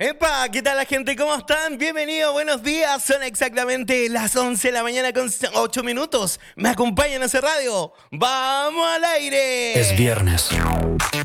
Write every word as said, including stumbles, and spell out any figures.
Epa, ¿qué tal la gente? ¿Cómo están? Bienvenidos, buenos días. Son exactamente las once de la mañana con ocho minutos. ¿Me acompañan a hacer radio? ¡Vamos al aire! Es viernes.